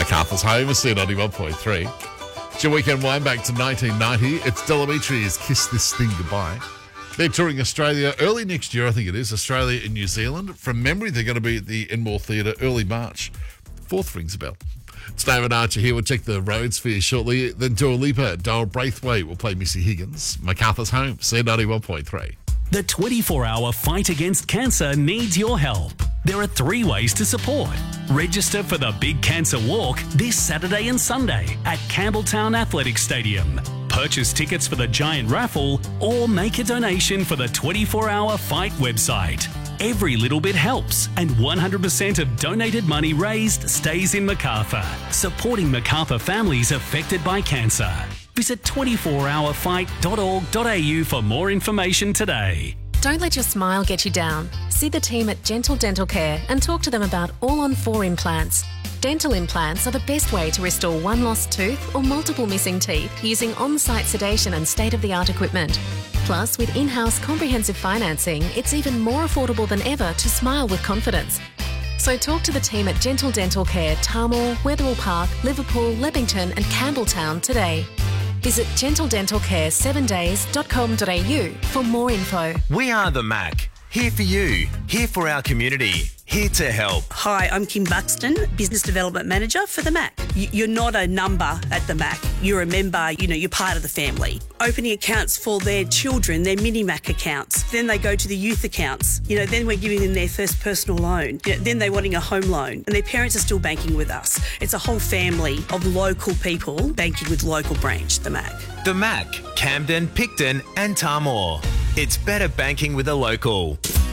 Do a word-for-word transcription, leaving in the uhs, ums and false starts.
MacArthur's Home, C ninety-one point three. It's your weekend wind back to nineteen ninety. It's Delametri's Kiss This Thing Goodbye. They're touring Australia early next year, I think it is, Australia and New Zealand. From memory, they're going to be at the Enmore Theatre early March. Fourth rings a bell. It's David Archer here. We'll check the roads for you shortly. Then Dua Lipa, Dale Braithwaite will play Missy Higgins. MacArthur's Home, C ninety-one point three. The twenty-four hour fight against cancer needs your help. There are three ways to support. Register for the Big Cancer Walk this Saturday and Sunday at Campbelltown Athletic Stadium. Purchase tickets for the giant raffle or make a donation for the twenty-four hour fight website. Every little bit helps, and one hundred percent of donated money raised stays in Macarthur, supporting Macarthur families affected by cancer. Visit twenty-four hour fight dot org dot a u for more information today. Don't let your smile get you down. See the team at Gentle Dental Care and talk to them about all-on-four implants. Dental implants are the best way to restore one lost tooth or multiple missing teeth using on-site sedation and state-of-the-art equipment. Plus, with in-house comprehensive financing, it's even more affordable than ever to smile with confidence. So talk to the team at Gentle Dental Care, Tarmore, Wetherill Park, Liverpool, Leppington and Campbelltown today. Visit gentle dental care seven days dot com dot a u for more info. We are the Mac. Here for you. Here for our community. Here to help. Hi, I'm Kim Buxton, Business Development Manager for the Mac. You're not a number at the Mac. You're a member, you know, you're part of the family. Opening accounts for their children, their mini Mac accounts. Then they go to the youth accounts. You know, then we're giving them their first personal loan. You know, then they're wanting a home loan. And their parents are still banking with us. It's a whole family of local people banking with local branch, the Mac. The Mac, Camden, Picton and Tarmore. It's better banking with a local.